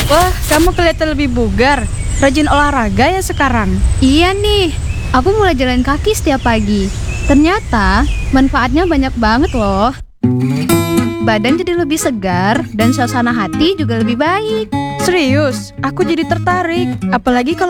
Wah, kamu kelihatan lebih bugar. Rajin olahraga ya sekarang. Iya nih, aku mulai jalan kaki setiap pagi. Ternyata manfaatnya banyak banget loh. Badan jadi lebih segar dan suasana hati juga lebih baik. Serius, aku jadi tertarik. Apalagi kalau